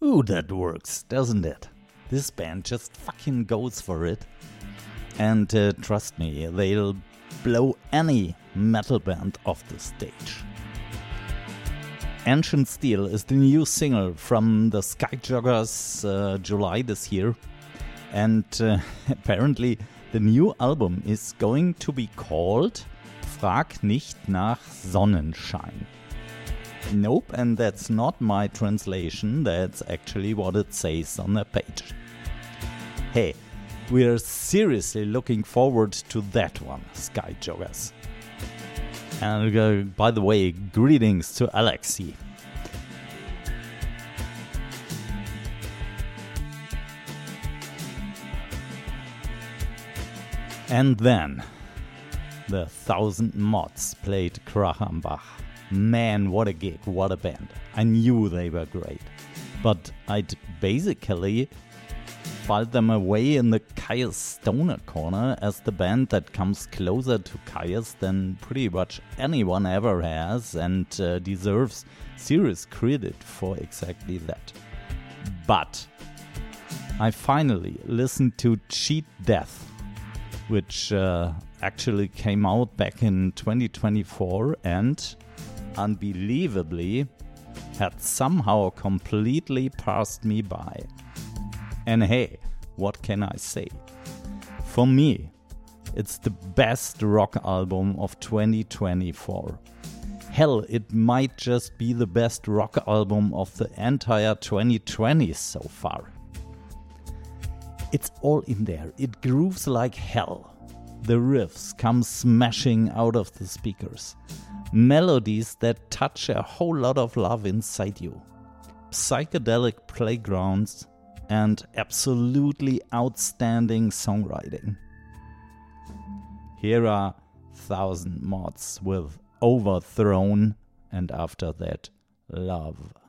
Ooh, that works, doesn't it? This band just fucking goes for it. And trust me, they'll blow any metal band off the stage. Ancient Steel is the new single from the Skyjoggers July this year. And apparently the new album is going to be called Frag nicht nach Sonnenschein. Nope, and that's not my translation, that's actually what it says on the page. Hey, we are seriously looking forward to that one, Skyjoggers. And by the way, greetings to Alexi. And then, the 1000 Mods played Krachambach. Man, what a gig, what a band. I knew they were great. But I'd basically filed them away in the Caius Stoner corner as the band that comes closer to Caius than pretty much anyone ever has and deserves serious credit for exactly that. But I finally listened to Cheat Death, which actually came out back in 2024 and, unbelievably, had somehow completely passed me by. And hey, what can I say? For me, it's the best rock album of 2024. Hell, it might just be the best rock album of the entire 2020s so far. It's all in there. It grooves like hell. The riffs come smashing out of the speakers. Melodies that touch a whole lot of love inside you. Psychedelic playgrounds and absolutely outstanding songwriting. Here are 1000 Mods with Overthrown, and after that, Love.